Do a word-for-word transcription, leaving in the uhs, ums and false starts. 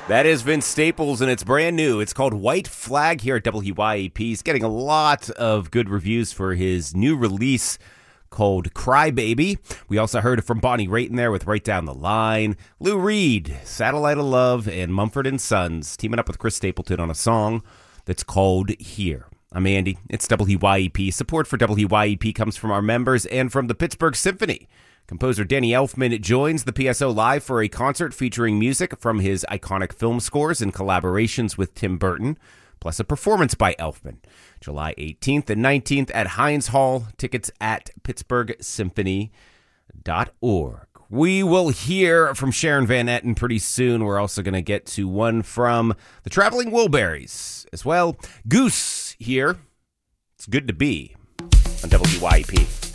That is Vince Staples, and it's brand new. It's called White Flag here at W Y A P. He's getting a lot of good reviews for his new release called Cry Baby. We also heard from Bonnie Raitt in there with Right Down the Line. Lou Reed, Satellite of Love, and Mumford and Sons teaming up with Chris Stapleton on a song that's called Here. I'm Andy. It's W Y A P. Support for W Y A P comes from our members and from the Pittsburgh Symphony. Composer Danny Elfman joins the P S O live for a concert featuring music from his iconic film scores and collaborations with Tim Burton, plus a performance by Elfman. July eighteenth and nineteenth at Heinz Hall. Tickets at pittsburgh symphony dot org. We will hear from Sharon Van Etten pretty soon. We're also going to get to one from the Traveling Wilburys as well. Goose here. It's good to be on W Y A P.